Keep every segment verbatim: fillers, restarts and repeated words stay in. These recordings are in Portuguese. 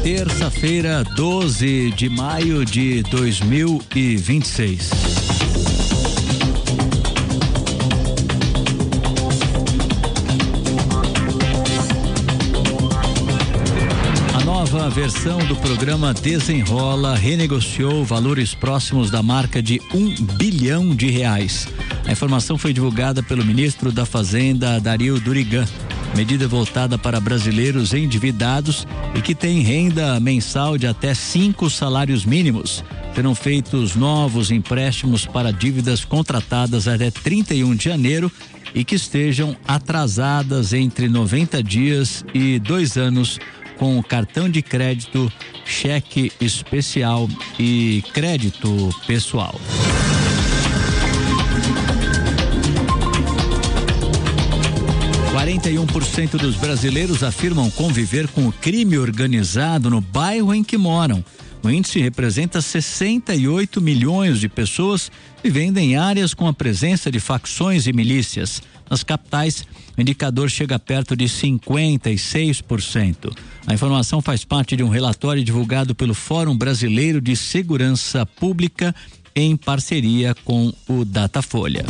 Terça-feira, doze de maio de dois mil e vinte e seis. A nova versão do programa Desenrola renegociou valores próximos da marca de um bilhão de reais. A informação foi divulgada pelo ministro da Fazenda, Dario Durigan. Medida voltada para brasileiros endividados e que têm renda mensal de até cinco salários mínimos. Serão feitos novos empréstimos para dívidas contratadas até trinta e um de janeiro e que estejam atrasadas entre noventa dias e dois anos com cartão de crédito, cheque especial e crédito pessoal. quarenta e um por cento dos brasileiros afirmam conviver com o crime organizado no bairro em que moram. O índice representa sessenta e oito milhões de pessoas vivendo em áreas com a presença de facções e milícias. Nas capitais, o indicador chega perto de cinquenta e seis por cento. A informação faz parte de um relatório divulgado pelo Fórum Brasileiro de Segurança Pública em parceria com o Datafolha.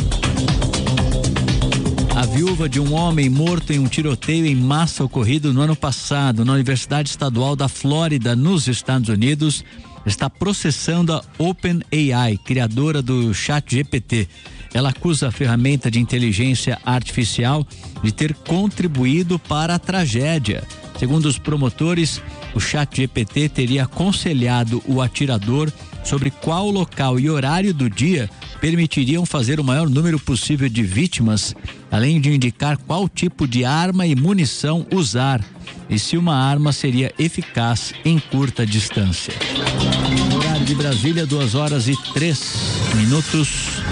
A viúva de um homem morto em um tiroteio em massa ocorrido no ano passado na Universidade Estadual da Flórida, nos Estados Unidos, está processando a OpenAI, criadora do ChatGPT. Ela acusa a ferramenta de inteligência artificial de ter contribuído para a tragédia. Segundo os promotores, o ChatGPT teria aconselhado o atirador sobre qual local e horário do dia permitiriam fazer o maior número possível de vítimas, além de indicar qual tipo de arma e munição usar e se uma arma seria eficaz em curta distância. No horário de Brasília, duas horas e três minutos.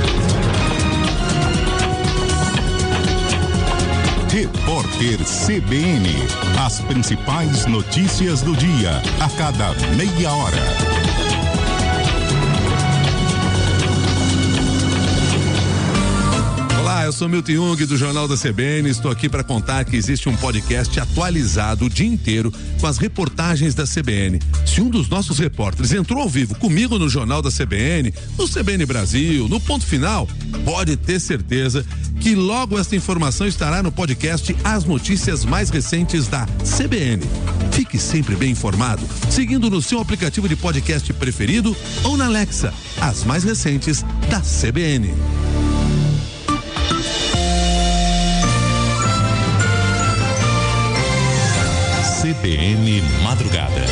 Repórter C B N. As principais notícias do dia, a cada meia hora. Olá, eu sou Milton Jung do Jornal da C B N. Estou aqui para contar que existe um podcast atualizado o dia inteiro com as reportagens da C B N. Se um dos nossos repórteres entrou ao vivo comigo no Jornal da C B N, no C B N Brasil, no Ponto Final, pode ter certeza que logo esta informação estará no podcast As Notícias Mais Recentes da C B N. Fique sempre bem informado, seguindo no seu aplicativo de podcast preferido ou na Alexa, as mais recentes da C B N. C B N Madrugada.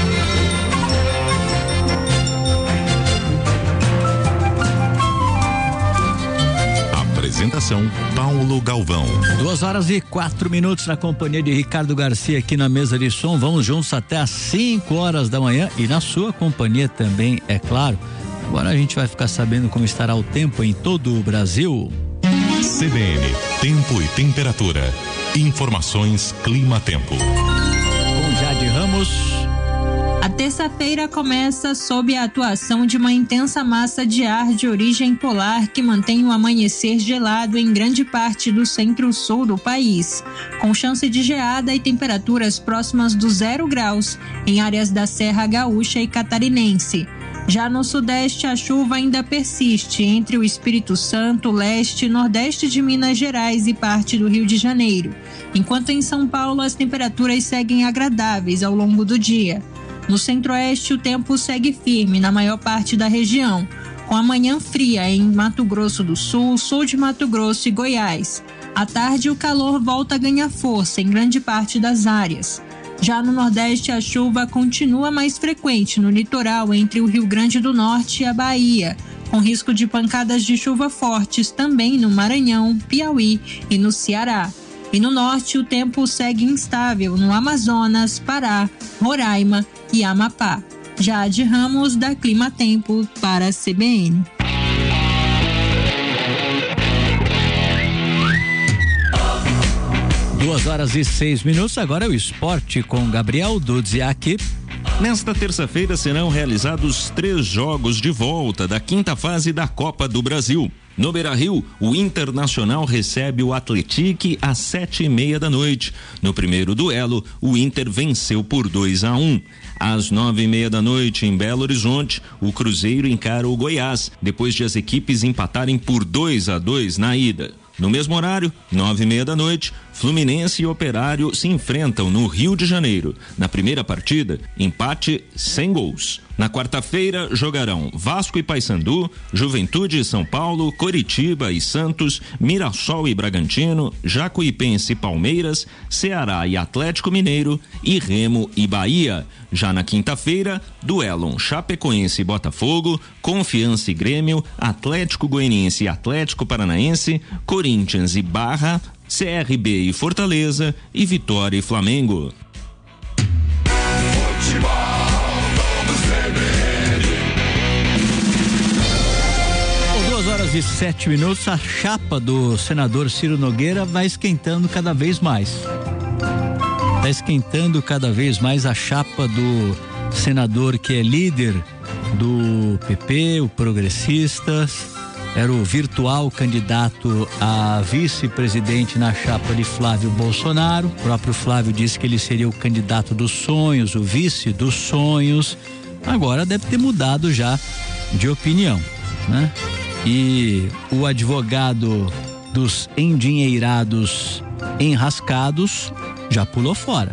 Apresentação Paulo Galvão. Duas horas e quatro minutos na companhia de Ricardo Garcia aqui na mesa de som. Vamos juntos até às cinco horas da manhã e na sua companhia também, é claro. Agora a gente vai ficar sabendo como estará o tempo em todo o Brasil. C B N, tempo e temperatura. Informações Clima-Tempo. Com Jade Ramos. A terça-feira começa sob a atuação de uma intensa massa de ar de origem polar que mantém o amanhecer gelado em grande parte do centro-sul do país, com chance de geada e temperaturas próximas do zero graus em áreas da Serra Gaúcha e Catarinense. Já no sudeste, a chuva ainda persiste entre o Espírito Santo, leste e nordeste de Minas Gerais e parte do Rio de Janeiro, enquanto em São Paulo as temperaturas seguem agradáveis ao longo do dia. No centro-oeste, o tempo segue firme na maior parte da região, com a manhã fria em Mato Grosso do Sul, sul de Mato Grosso e Goiás. À tarde, o calor volta a ganhar força em grande parte das áreas. Já no Nordeste, a chuva continua mais frequente no litoral entre o Rio Grande do Norte e a Bahia, com risco de pancadas de chuva fortes também no Maranhão, Piauí e no Ceará. E no Norte, o tempo segue instável no Amazonas, Pará, Roraima e Amapá. Jade Ramos, da Clima Tempo, para a C B N. Duas horas e seis minutos, agora é o esporte com Gabriel Dudziak. Nesta terça-feira serão realizados três jogos de volta da quinta fase da Copa do Brasil. No Beira-Rio, o Internacional recebe o Atlético às sete e meia da noite. No primeiro duelo, o Inter venceu por dois a um. Às nove e meia da noite, em Belo Horizonte, o Cruzeiro encara o Goiás, depois de as equipes empatarem por dois a dois na ida. No mesmo horário, nove e meia da noite, Fluminense e Operário se enfrentam no Rio de Janeiro. Na primeira partida, empate sem gols. Na quarta-feira, jogarão Vasco e Paysandu, Juventude e São Paulo, Coritiba e Santos, Mirassol e Bragantino, Jacuipense e Palmeiras, Ceará e Atlético Mineiro e Remo e Bahia. Já na quinta-feira, duelam Chapecoense e Botafogo, Confiança e Grêmio, Atlético Goianiense e Atlético Paranaense, Corinthians e Barra, C R B e Fortaleza e Vitória e Flamengo. duas horas e sete minutos, a chapa do senador Ciro Nogueira vai esquentando cada vez mais. Está esquentando cada vez mais a chapa do senador que é líder do P P, o Progressistas. Era o virtual candidato a vice-presidente na chapa de Flávio Bolsonaro. O próprio Flávio disse que ele seria o candidato dos sonhos, o vice dos sonhos. Agora deve ter mudado já de opinião, né? E o advogado dos endinheirados enrascados já pulou fora.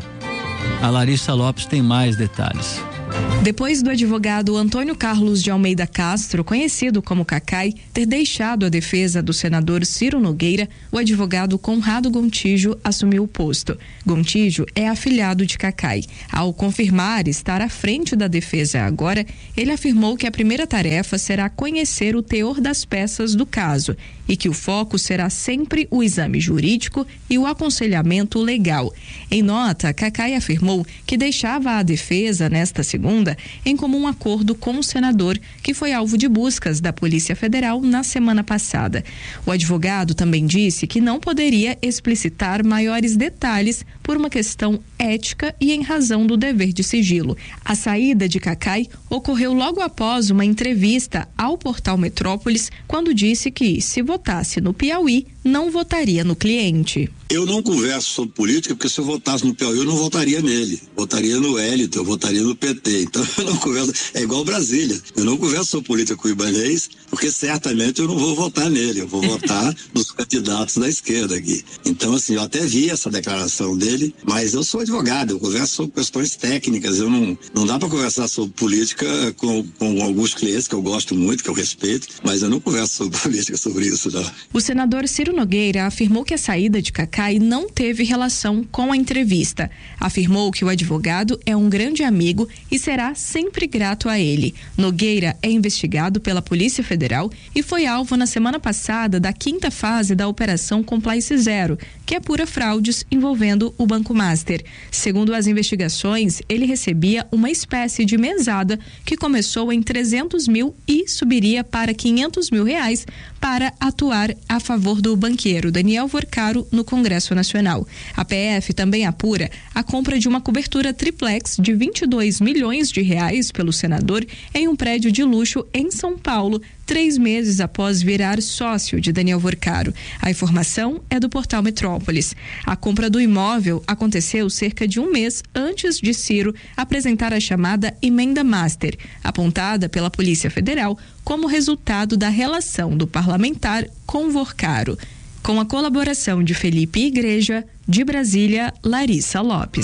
A Larissa Lopes tem mais detalhes. Depois do advogado Antônio Carlos de Almeida Castro, conhecido como Cacai, ter deixado a defesa do senador Ciro Nogueira, o advogado Conrado Gontijo assumiu o posto. Gontijo é afilhado de Cacai. Ao confirmar estar à frente da defesa agora, ele afirmou que a primeira tarefa será conhecer o teor das peças do caso e que o foco será sempre o exame jurídico e o aconselhamento legal. Em nota, Cacai afirmou que deixava a defesa nesta segunda em comum acordo com o senador, que foi alvo de buscas da Polícia Federal na semana passada. O advogado também disse que não poderia explicitar maiores detalhes por uma questão ética e em razão do dever de sigilo. A saída de Cacai ocorreu logo após uma entrevista ao portal Metrópolis, quando disse que, se votasse no Piauí, não votaria no cliente. Eu não converso sobre política, porque se eu votasse no Piauí, eu não votaria nele. Votaria no Hélito, eu votaria no P T. Então eu não converso, é igual Brasília. Eu não converso sobre política com o Ibanez, porque certamente eu não vou votar nele. Eu vou votar nos candidatos da esquerda aqui. Então, assim, eu até vi essa declaração dele, mas eu sou advogado, eu converso sobre questões técnicas. Eu não, não dá para conversar sobre política com, com alguns clientes que eu gosto muito, que eu respeito, mas eu não converso sobre política sobre isso, não. O senador Ciro Nogueira afirmou que a saída de Cacai não teve relação com a entrevista. Afirmou que o advogado é um grande amigo e será sempre grato a ele. Nogueira é investigado pela Polícia Federal e foi alvo na semana passada da quinta fase da Operação Compliance Zero, que apura fraudes envolvendo o Banco Master. Segundo as investigações, ele recebia uma espécie de mesada que começou em trezentos mil e subiria para quinhentos mil reais para atuar a favor do banqueiro Daniel Vorcaro no Congresso Nacional. A P F também apura a compra de uma cobertura triplex de vinte e dois milhões de reais pelo senador em um prédio de luxo em São Paulo, três meses após virar sócio de Daniel Vorcaro. A informação é do portal Metrópolis. A compra do imóvel aconteceu cerca de um mês antes de Ciro apresentar a chamada emenda master, apontada pela Polícia Federal como resultado da relação do parlamentar com Vorcaro. Com a colaboração de Felipe Igreja, de Brasília, Larissa Lopes.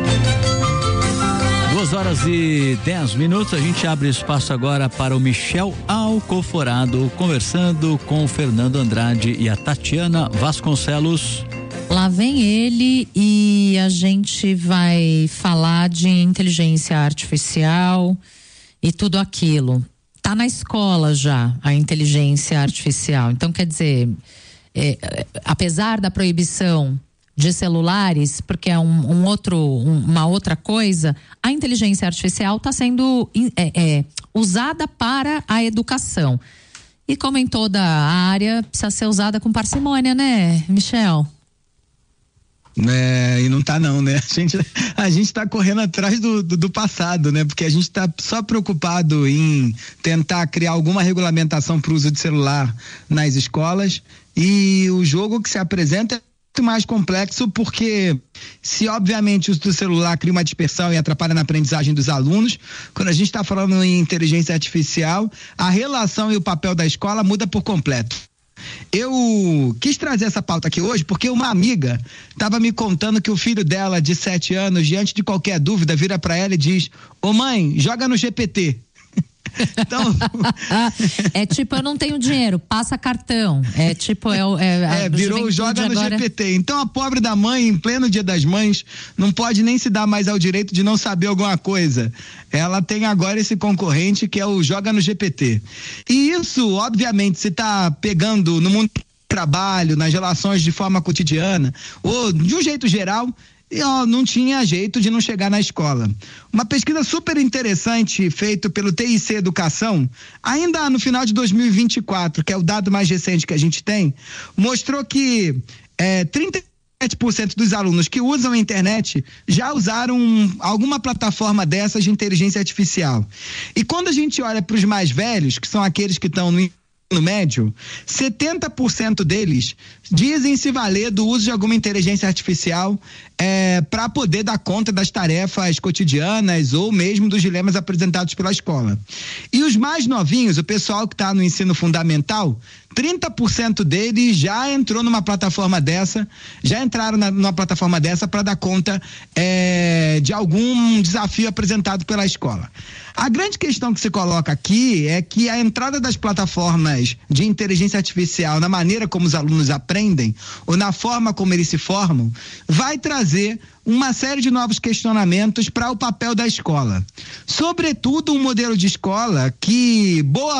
Duas horas e dez minutos, a gente abre espaço agora para o Michel Alcoforado, conversando com o Fernando Andrade e a Tatiana Vasconcelos. Lá vem ele e a gente vai falar de inteligência artificial e tudo aquilo. Tá na escola já a inteligência artificial. Então, quer dizer, é, apesar da proibição de celulares, porque é um, um outro, um, uma outra coisa, a inteligência artificial está sendo é, é, usada para a educação. E como em toda a área, precisa ser usada com parcimônia, né, Michel? É, e não tá não, né? A gente, a gente tá correndo atrás do, do, do passado, né? Porque a gente tá só preocupado em tentar criar alguma regulamentação para o uso de celular nas escolas, e o jogo que se apresenta é muito mais complexo, porque se obviamente o uso do celular cria uma dispersão e atrapalha na aprendizagem dos alunos, quando a gente está falando em inteligência artificial, a relação e o papel da escola muda por completo. Eu quis trazer essa pauta aqui hoje porque uma amiga estava me contando que o filho dela de sete anos, diante de qualquer dúvida, vira para ela e diz: ô mãe, joga no G P T. Então... é tipo, eu não tenho dinheiro, passa cartão. É tipo, é, é, é virou joga no agora... G P T. Então a pobre da mãe, em pleno Dia das Mães, não pode nem se dar mais ao direito de não saber alguma coisa. Ela tem agora esse concorrente que é o joga no G P T. E isso, obviamente, se tá pegando no mundo do trabalho, nas relações de forma cotidiana, ou de um jeito geral, e ó, não tinha jeito de não chegar na escola. Uma pesquisa super interessante feita pelo T I C Educação, ainda no final de dois mil e vinte e quatro, que é o dado mais recente que a gente tem, mostrou que é, trinta e sete por cento dos alunos que usam a internet já usaram alguma plataforma dessas de inteligência artificial. E quando a gente olha para os mais velhos, que são aqueles que estão no no médio, setenta por cento deles dizem se valer do uso de alguma inteligência artificial é, para poder dar conta das tarefas cotidianas ou mesmo dos dilemas apresentados pela escola. E os mais novinhos, o pessoal que está no ensino fundamental, trinta por cento deles já entrou numa plataforma dessa, já entraram na, numa plataforma dessa para dar conta é, de algum desafio apresentado pela escola. A grande questão que se coloca aqui é que a entrada das plataformas de inteligência artificial na maneira como os alunos aprendem ou na forma como eles se formam vai trazer uma série de novos questionamentos para o papel da escola. Sobretudo um modelo de escola que boa